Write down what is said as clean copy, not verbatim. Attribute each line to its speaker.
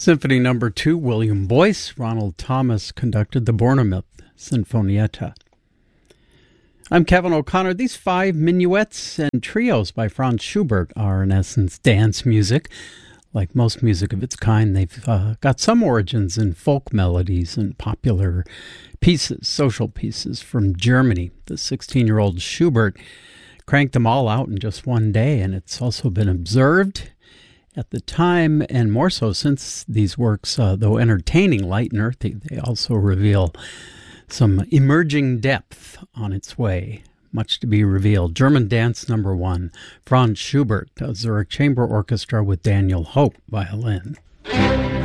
Speaker 1: Symphony Number 2, William Boyce. Ronald Thomas conducted the Bornemouth Sinfonietta. I'm Kevin O'Connor. These 5 minuets and trios by Franz Schubert are, in essence, dance music. Like most music of its kind, they've got some origins in folk melodies and popular pieces, social pieces from Germany. The 16-year-old Schubert cranked them all out in just one day, and it's also been observed at the time, and more so since these works, though entertaining, light and earthy, they also reveal some emerging depth on its way. Much to be revealed. German Dance Number 1, Franz Schubert, Zurich Chamber Orchestra with Daniel Hope, violin.